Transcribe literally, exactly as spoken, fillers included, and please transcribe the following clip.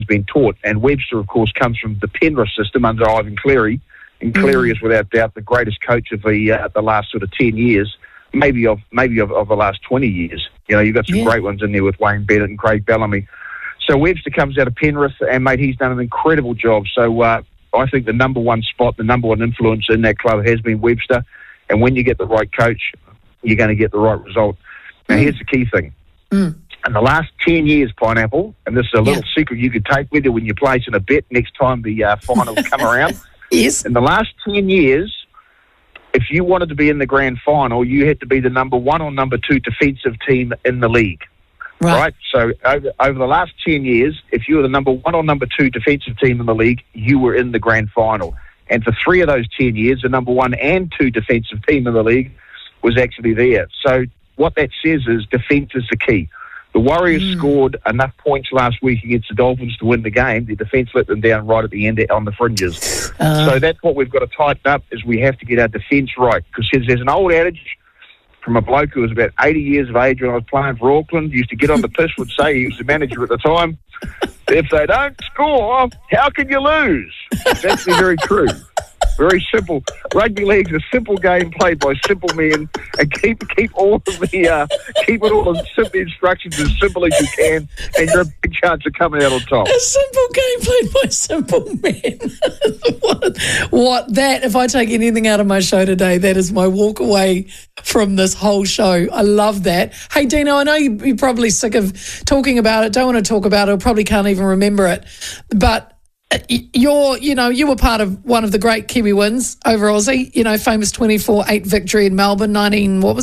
been taught. And Webster, of course, comes from the Penrith system under Ivan Cleary. And Cleary mm. is without doubt the greatest coach of the uh, the last sort of ten years, maybe of maybe of, of the last twenty years. You know, you've got some yeah. great ones in there with Wayne Bennett and Craig Bellamy. So Webster comes out of Penrith, and, mate, he's done an incredible job. So uh, I think the number one spot, the number one influence in that club has been Webster. And when you get the right coach, you're going to get the right result. Now, mm. here's the key thing. Mm. In the last ten years, Pineapple, and this is a little yeah. secret you could take with you when you're placing a bet next time the uh, finals come around. Yes. In the last ten years, if you wanted to be in the grand final, you had to be the number one or number two defensive team in the league. Right. right? So over, over the last ten years, if you were the number one or number two defensive team in the league, you were in the grand final. And for three of those ten years, the number one and two defensive team in the league was actually there. So what that says is defence is the key. The Warriors mm. scored enough points last week against the Dolphins to win the game. The defence let them down right at the end on the fringes. Uh. So that's what we've got to tighten up, is we have to get our defence right. Because there's an old adage from a bloke who was about eighty years of age when I was playing for Auckland, used to get on the piss, would say, he was the manager at the time, if they don't score, how can you lose? It's actually very true. Very simple. Rugby league's a simple game played by simple men, and keep keep all of the uh, keep it all as simple instructions as simple as you can, and you're a big chance of coming out on top. A simple game played by simple men. what, what that? If I take anything out of my show today, that is my walk away from this whole show. I love that. Hey, Dino, I know you, you're probably sick of talking about it. Don't want to talk about it. Or probably can't even remember it, but. You're, you know, you were part of one of the great Kiwi wins over Aussie, you know, famous twenty-four eight victory in Melbourne, nineteen, what was